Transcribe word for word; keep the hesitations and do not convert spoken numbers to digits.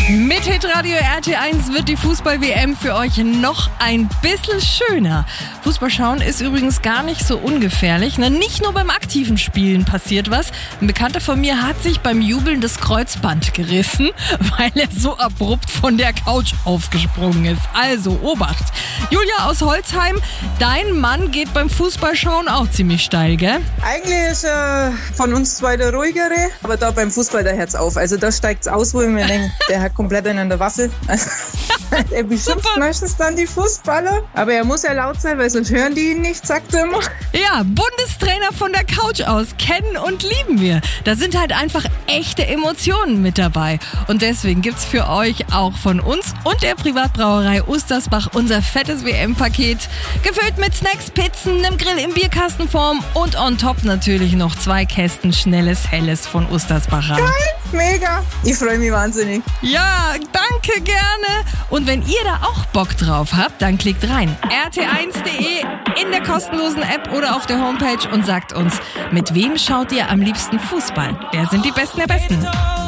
Mit Hitradio R T eins wird die Fußball-W M für euch noch ein bisschen schöner. Fußball schauen ist übrigens gar nicht so ungefährlich. Na, nicht nur beim aktiven Spielen passiert was. Ein Bekannter von mir hat sich beim Jubeln das Kreuzband gerissen, weil er so abrupt von der Couch aufgesprungen ist. Also, Obacht. Julia aus Holzheim, dein Mann geht beim Fußballschauen auch ziemlich steil, gell? Eigentlich ist er von uns zwei der ruhigere, aber da beim Fußball der Herz auf. Also da steigt's aus, wo ich mir denke, der hat komplett einen an der Waffe. Er beschimpft meistens dann die Fußballer, aber er muss ja laut sein, weil sonst hören die ihn nicht, sagt er immer. Ja, Bundestrainer von der Couch aus, kennen und lieben wir. Da sind halt einfach echte Emotionen mit dabei. Und deswegen gibt's für euch auch von uns und der Privatbrauerei Ustersbach unser fettes W M-Paket. Gefüllt mit Snacks, Pizzen, einem Grill in Bierkastenform und on top natürlich noch zwei Kästen schnelles Helles von Ustersbach. Geil, mega. Ich freue mich wahnsinnig. Ja, danke, gerne. Und wenn ihr da auch Bock drauf habt, dann klickt rein. R T eins punkt de in der kostenlosen App oder auf der Homepage und sagt uns, mit wem schaut ihr am liebsten Fußball? Wer sind die Besten der Besten?